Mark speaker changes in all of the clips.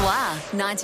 Speaker 1: Joie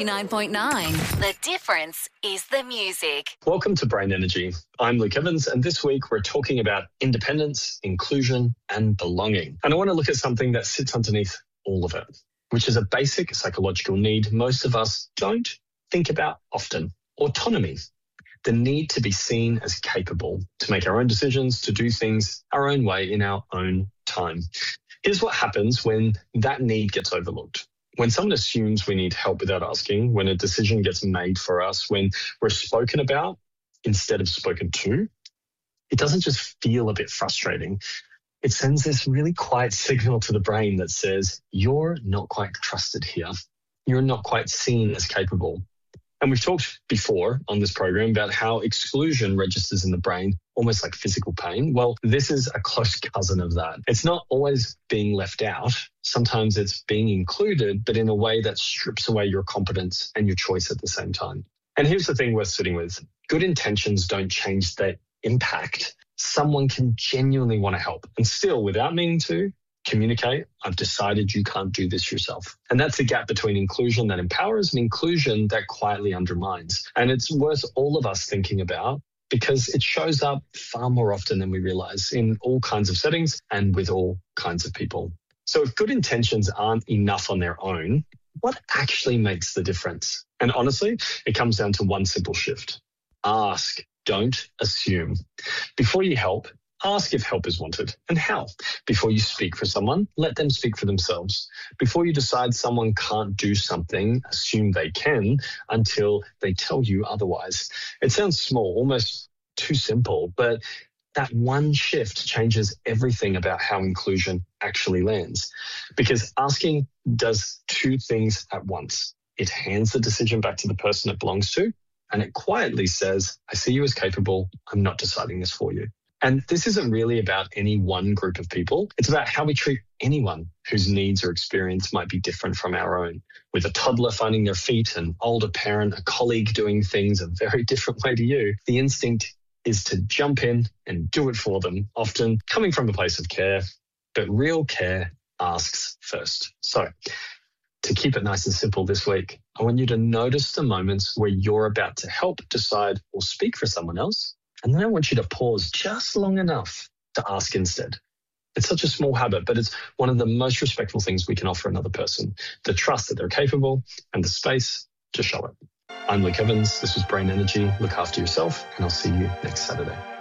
Speaker 1: 99.9. The difference is the music.
Speaker 2: Welcome to Brain Energy. I'm Luke Evans, and this week we're talking about independence, inclusion, and belonging. And I want to look at something that sits underneath all of it, which is a basic psychological need most of us don't think about often: autonomy. The need to be seen as capable, to make our own decisions, to do things our own way in our own time. Here's what happens when that need gets overlooked. When someone assumes we need help without asking, when a decision gets made for us, when we're spoken about instead of spoken to, it doesn't just feel a bit frustrating. It sends this really quiet signal to the brain that says, you're not quite trusted here. You're not quite seen as capable. And we've talked before on this program about how exclusion registers in the brain almost like physical pain. Well, this is a close cousin of that. It's not always being left out. Sometimes it's being included, but in a way that strips away your competence and your choice at the same time. And here's the thing worth sitting with. Good intentions don't change the impact. Someone can genuinely want to help and still, without meaning to, communicate, I've decided you can't do this yourself. And that's the gap between inclusion that empowers and inclusion that quietly undermines. And it's worth all of us thinking about because it shows up far more often than we realize in all kinds of settings and with all kinds of people. So if good intentions aren't enough on their own, what actually makes the difference? And honestly, it comes down to one simple shift. Ask, don't assume. Before you help, ask if help is wanted and how. Before you speak for someone, let them speak for themselves. Before you decide someone can't do something, assume they can until they tell you otherwise. It sounds small, almost too simple, but that one shift changes everything about how inclusion actually lands. Because asking does two things at once. It hands the decision back to the person it belongs to, and it quietly says, I see you as capable. I'm not deciding this for you. And this isn't really about any one group of people. It's about how we treat anyone whose needs or experience might be different from our own. With a toddler finding their feet, an older parent, a colleague doing things a very different way to you, the instinct is to jump in and do it for them, often coming from a place of care. But real care asks first. So to keep it nice and simple this week, I want you to notice the moments where you're about to help, decide, or speak for someone else. And then I want you to pause just long enough to ask instead. It's such a small habit, but it's one of the most respectful things we can offer another person, the trust that they're capable and the space to show it. I'm Luke Evans. This was Brain Energy. Look after yourself, and I'll see you next Saturday.